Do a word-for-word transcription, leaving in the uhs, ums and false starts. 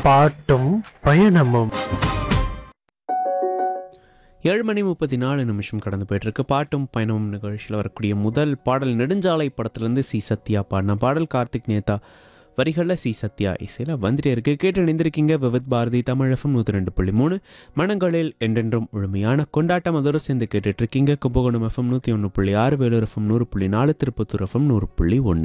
பாட்டும் பயணமும். ஏழு மணி முப்பத்தி நாலு நிமிஷம் கடந்து போயிட்டுருக்கு. பாட்டும் பயணமும் நிகழ்ச்சியில் வரக்கூடிய முதல் பாடல் நெடுஞ்சாலை படத்துலேருந்து சி சத்யா பாடின பாடல். கார்த்திக் நேதா வரிகளில் சி சத்யா இசையில் வந்துட்டே இருக்குது. கேட்டு இணைந்திருக்கீங்க விவித் பாரதி தமிழகம் நூற்றி ரெண்டு புள்ளி மூணு மனங்களில் என்றென்றும் முழுமையான கொண்டாட்டம். அதோடு சேர்ந்து கேட்டுட்ருக்கீங்க கும்பகோணம் எஃப்எம் நூற்றி ஒன்று புள்ளி ஆறு, வேலூர் எஃப்எம் நூறு புள்ளி நாலு, திருப்பத்தூர் எஃப்எம் நூறு புள்ளி ஒன்று.